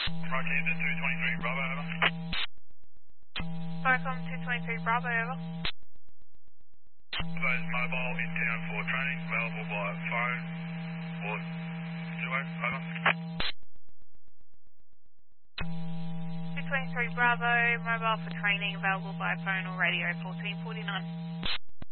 Rockhampton 223 Bravo, over. Starcom 223 Bravo, over. Those mobile in town for training, available by phone or duo, over. 223 Bravo, mobile for training, available by phone or radio 1449.